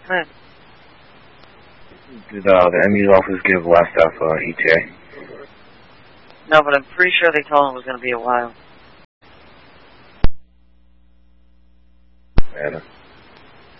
When? Did the ME's office give last staff ETA? No, but I'm pretty sure they told him it was going to be a while. Yeah.